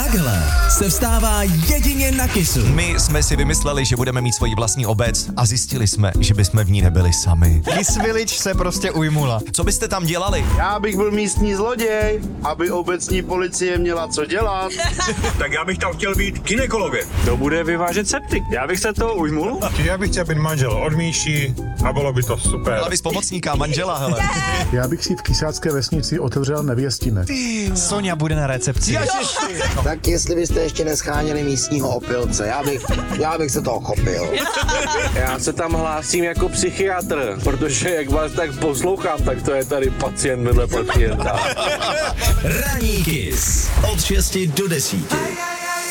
Takhle se vstává jedině na Kissu. My jsme si vymysleli, že budeme mít svoji vlastní obec a zjistili jsme, že bychom v ní nebyli sami. Kiss Village se prostě ujmula. Co byste tam dělali? Já bych byl místní zloděj, aby obecní policie měla co dělat. Tak já bych tam chtěl být gynekologem. To bude vyvážet septik. Já bych se toho ujmul. Já bych chtěl být manžel od Míši a bylo by to super. Byla bys pomocníka, manžela, hele. Já bych si v Kysácké vesnici otevřel nevěstinek. Soňa bude na recepci. Tak jestli byste ještě nescháněli místního opilce, já bych se toho chopil. Já se tam hlásím jako psychiatr, protože jak vás tak poslouchám, tak to je tady pacient vedle pacienta. Ranní Kiss od 6 do 10.